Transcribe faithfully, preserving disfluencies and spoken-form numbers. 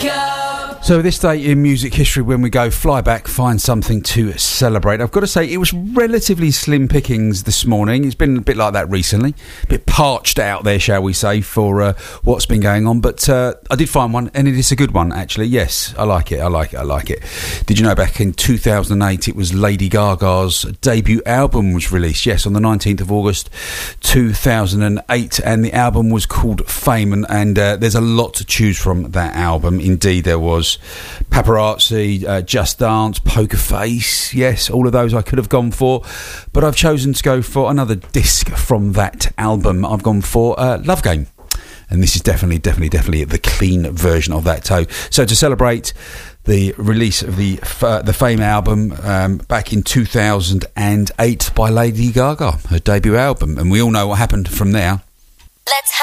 Wake Up. So this day in music history, when we go fly back, find something to celebrate. I've got to say, it was relatively slim pickings this morning. It's been a bit like that recently. A bit parched out there, shall we say, for uh, what's been going on. But uh, I did find one, and it is a good one, actually. Yes, I like it, I like it, I like it. Did you know back in two thousand eight, it was Lady Gaga's debut album was released? Yes, on the nineteenth of August two thousand eight, and the album was called Fame, and, and uh, there's a lot to choose from that album. Indeed, there was. Paparazzi, uh, Just Dance, Poker Face, yes, all of those I could have gone for, but I've chosen to go for another disc from that album. I've gone for uh, Love Game, and this is definitely, definitely, definitely the clean version of that too. So to celebrate the release of the uh, the Fame album um, back in two thousand eight by Lady Gaga, her debut album, and we all know what happened from there. Let's